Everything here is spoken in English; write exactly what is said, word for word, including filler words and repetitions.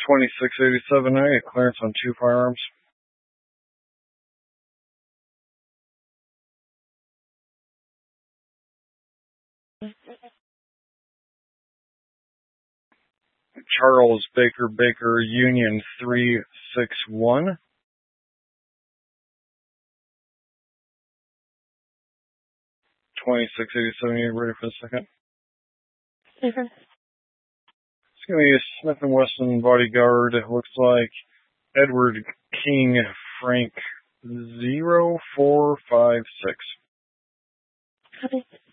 twenty-six eighty-seven, I get clearance on two firearms. Charles Baker Baker, Union three six one. twenty-six eighty-seven, you ready for the second? Mm-hmm. It's going to be a Smith and Wesson bodyguard. It looks like Edward King Frank zero four five six. Copy.